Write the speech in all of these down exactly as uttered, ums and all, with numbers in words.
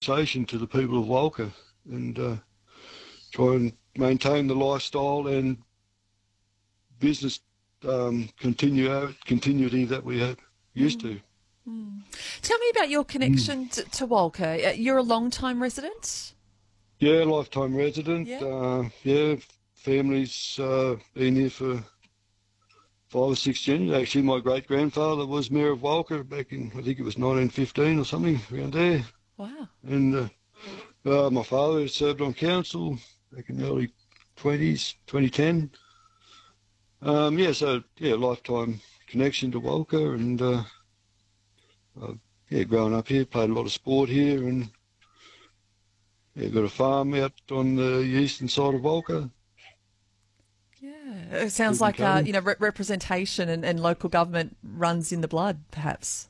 relaxation to the people of Walker and uh, try and maintain the lifestyle and business um, continue, continuity that we have used mm. to. Mm. Tell me about your connection mm. to, to Walker. You're a long-time resident? Yeah, lifetime resident. Yeah, uh, yeah family's uh, been here for five or six generations. Actually, my great-grandfather was Mayor of Walker back in, I think it was nineteen fifteen or something, around there. Wow. And uh, uh, my father served on council back in the early twenties, twenty ten. Um, yeah, so, yeah, lifetime connection to Walker, and, uh, uh, yeah, growing up here, played a lot of sport here, and, yeah, got a farm out on the eastern side of Walker. Yeah, it sounds like, uh, you know, re- representation and, and local government runs in the blood, perhaps.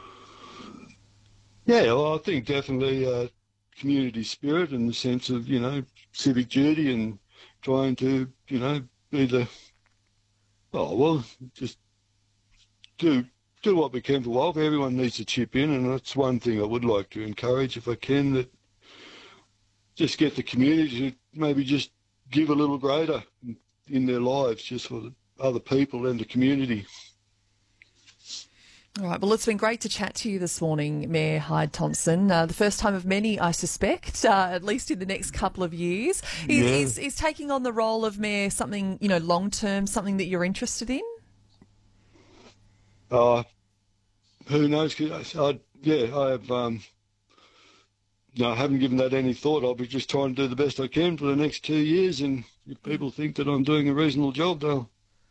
Yeah, well, I think definitely uh, community spirit in the sense of, you know, civic duty and trying to, you know, be the, oh, well, just do do what we can for Walker. Everyone needs to chip in, and that's one thing I would like to encourage, if I can, that just get the community to maybe just give a little greater in their lives, just for the other people and the community. All right, well, it's been great to chat to you this morning, Mayor Hyde-Thompson. Uh, the first time of many, I suspect, uh, at least in the next couple of years. Is, yeah. is, is taking on the role of Mayor something, you know, long-term, something that you're interested in? Uh, who knows? I, yeah, I have... Um, No, I haven't given that any thought. I'll be just trying to do the best I can for the next two years, and if people think that I'm doing a reasonable job, they'll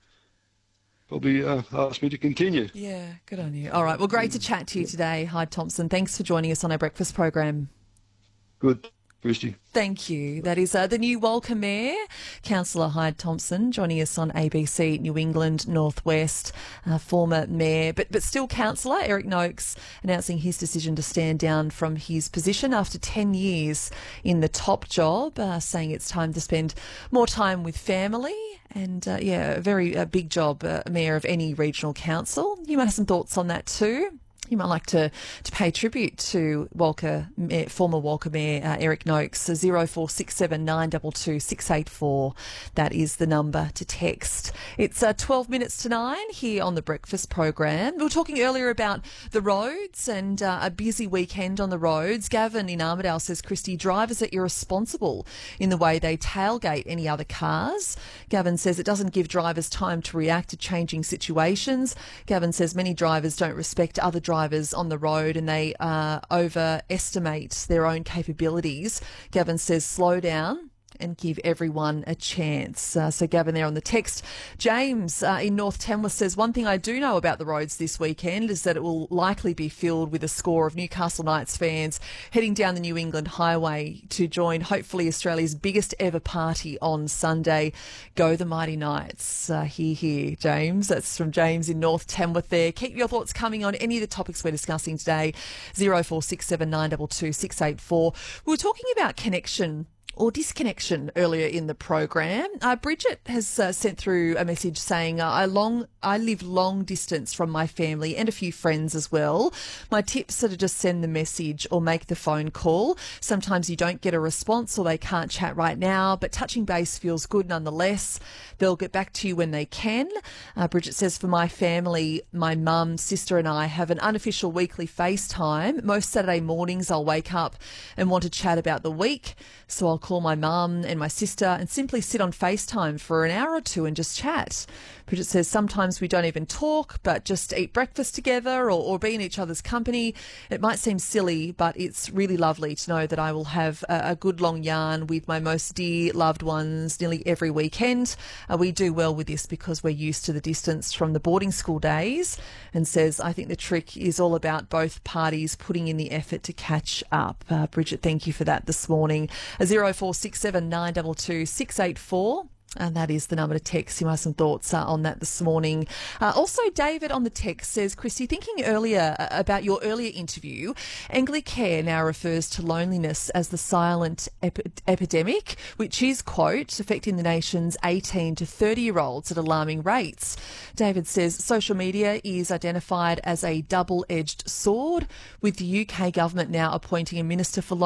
probably uh, ask me to continue. Yeah, good on you. All right, well, great to chat to you today, Hyde-Thompson. Thanks for joining us on our breakfast program. Good. Christy. Thank you. That is uh, the new Walker Mayor, Councillor Hyde-Thompson, joining us on A B C New England Northwest, uh, former Mayor, but, but still Councillor, Eric Noakes, announcing his decision to stand down from his position after ten years in the top job, uh, saying it's time to spend more time with family. And, uh, yeah, a very uh, big job, uh, Mayor of any regional council. You might have some thoughts on that too. You might like to, to pay tribute to Walker, former Walker Mayor uh, Eric Noakes. zero four six seven nine two two six eight four. That is the number to text. It's uh, twelve minutes to nine here on the breakfast program. We were talking earlier about the roads and uh, a busy weekend on the roads. Gavin in Armidale says, Christy, drivers are irresponsible in the way they tailgate any other cars. Gavin says it doesn't give drivers time to react to changing situations. Gavin says many drivers don't respect other drivers drivers on the road and they uh, overestimate their own capabilities. Gavin says slow down and give everyone a chance. Uh, so Gavin there on the text. James uh, in North Tamworth says, one thing I do know about the roads this weekend is that it will likely be filled with a score of Newcastle Knights fans heading down the New England Highway to join hopefully Australia's biggest ever party on Sunday. Go the Mighty Knights. Uh, hear, hear, James. That's from James in North Tamworth there. Keep your thoughts coming on any of the topics we're discussing today. zero four six seven nine two two six eight four. We were talking about connection or disconnection earlier in the program. Uh, Bridget has uh, sent through a message saying, uh, I long, I live long distance from my family and a few friends as well. My tips are to just send the message or make the phone call. Sometimes you don't get a response or they can't chat right now, but touching base feels good nonetheless. They'll get back to you when they can. Uh, Bridget says, for my family, my mum, sister and I have an unofficial weekly FaceTime. Most Saturday mornings I'll wake up and want to chat about the week. So I'll call my mum and my sister and simply sit on FaceTime for an hour or two and just chat. Bridget says sometimes we don't even talk, but just eat breakfast together or, or be in each other's company. It might seem silly, but it's really lovely to know that I will have a, a good long yarn with my most dear loved ones nearly every weekend. Uh, we do well with this because we're used to the distance from the boarding school days, and says, I think the trick is all about both parties putting in the effort to catch up. Uh, Bridget, thank you for that this morning. zero four six seven nine two two six eight four. And that is the number to text. You might have some thoughts uh, on that this morning. Uh, also, David on the text says, Christy, thinking earlier uh, about your earlier interview, Anglicare now refers to loneliness as the silent epi- epidemic, which is, quote, affecting the nation's eighteen to thirty-year-olds at alarming rates. David says social media is identified as a double-edged sword, with the U K government now appointing a Minister for